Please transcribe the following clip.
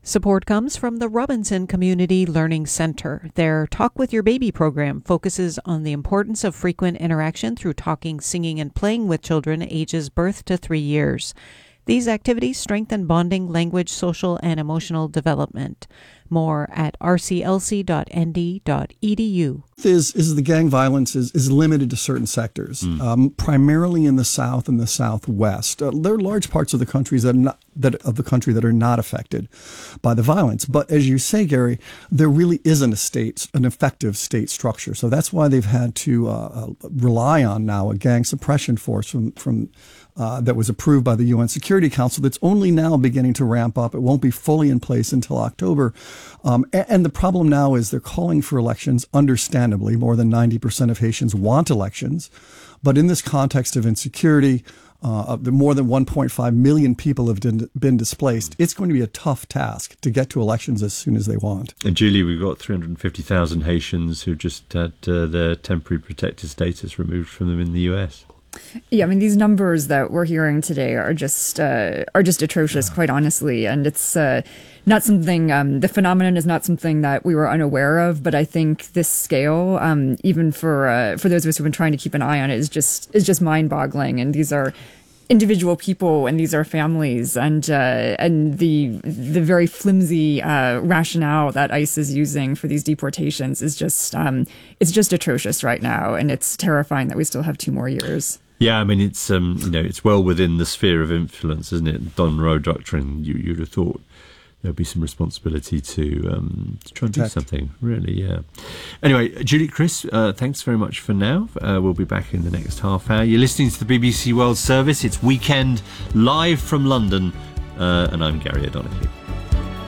Support comes from the Robinson Community Learning Center. Their Talk with Your Baby program focuses on the importance of frequent interaction through talking, singing, and playing with children ages birth to 3 years. These activities strengthen bonding, language, social, and emotional development. More at rclc.nd.edu. Is the gang violence is limited to certain sectors, primarily in the South and the Southwest. There are large parts of the country that are not affected by the violence. But as you say, Gary, there really isn't an effective state structure. So that's why they've had to rely on now a gang suppression force from that was approved by the UN Security Council that's only now beginning to ramp up. It won't be fully in place until October. And the problem now is they're calling for elections. Understandably, more than 90% of Haitians want elections. But in this context of insecurity, the more than 1.5 million people have been displaced. It's going to be a tough task to get to elections as soon as they want. And Julie, we've got 350,000 Haitians who just had their temporary protected status removed from them in the US. Yeah, I mean, these numbers that we're hearing today are just atrocious, quite honestly. And it's not something, the phenomenon is not something that we were unaware of. But I think this scale, even for those of us who've been trying to keep an eye on it, is just mind boggling. And these are individual people, and these are families, and the very flimsy rationale that ICE is using for these deportations is just it's just atrocious right now, and it's terrifying that we still have 2 more years. Yeah, I mean, it's it's well within the sphere of influence, isn't it? Don Rowe doctrine. You'd have thought there'd be some responsibility to try and do something. Really, yeah. Anyway, Julie, Chris, thanks very much for now. We'll be back in the next half hour. You're listening to the BBC World Service. It's Weekend live from London, and I'm Gary O'Donoghue.